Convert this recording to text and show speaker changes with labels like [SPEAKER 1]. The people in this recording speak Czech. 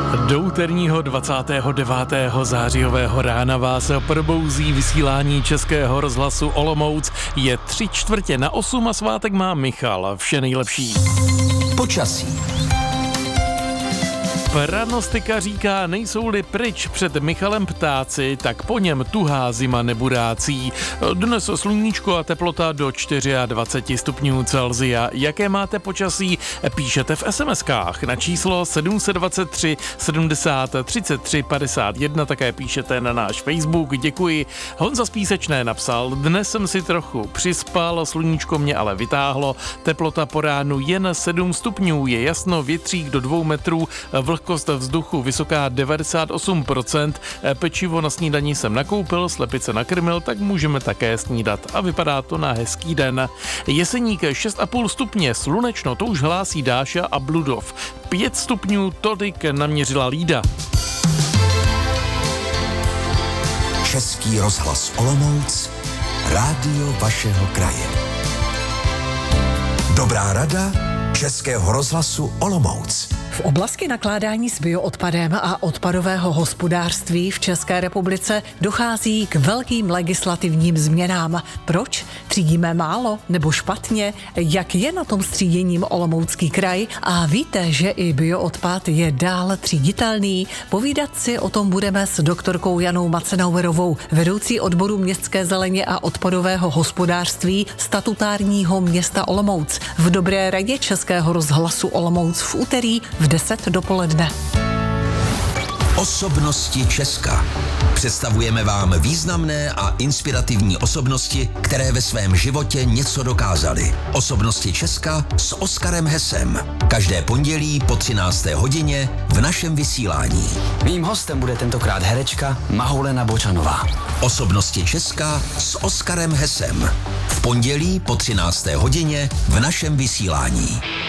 [SPEAKER 1] Do úterního 29. zářijového rána vás probouzí vysílání Českého rozhlasu Olomouc. Je 7:45 a svátek má Michal. Vše nejlepší.
[SPEAKER 2] Počasí.
[SPEAKER 1] Pranostika říká, nejsou-li pryč před Michalem ptáci, tak po něm tuhá zima nebudácí. Dnes sluníčko a teplota do 24 stupňů Celsia. Jaké máte počasí, píšete v SMS-kách na číslo 723 70 33 51, také píšete na náš Facebook. Děkuji. Honza z Písečné napsal, dnes jsem si trochu přispal, sluníčko mě ale vytáhlo, teplota po ránu jen 7 stupňů, je jasno, větřík do 2 metrů, vlhkost vzduchu vysoká 98%, pečivo na snídani jsem nakoupil, slepice nakrmil, tak můžeme také snídat a vypadá to na hezký den. Jeseník 6,5 stupně, slunečno, to už hlásí Dáša a Bludov. 5 stupňů, tolik naměřila Lída.
[SPEAKER 2] Český rozhlas Olomouc, rádio vašeho kraje. Dobrá rada Českého rozhlasu Olomouc.
[SPEAKER 3] V oblasti nakládání s bioodpadem a odpadového hospodářství v České republice dochází k velkým legislativním změnám. Proč? Třídíme málo nebo špatně? Jak je na tom s tříděním Olomoucký kraj? A víte, že i bioodpad je dál tříditelný? Povídat si o tom budeme s doktorkou Janou Macenauerovou, vedoucí odboru městské zeleně a odpadového hospodářství statutárního města Olomouc. V Dobré radě Českého rozhlasu Olomouc v úterý v 10 dopoledne.
[SPEAKER 2] Osobnosti Česka. Představujeme vám významné a inspirativní osobnosti, které ve svém životě něco dokázaly. Osobnosti Česka s Oskarem Hesem. Každé pondělí po 13. hodině v našem vysílání.
[SPEAKER 4] Mým hostem bude tentokrát herečka Mahulena Bočanová.
[SPEAKER 2] Osobnosti Česka s Oskarem Hesem. V pondělí po 13. hodině v našem vysílání.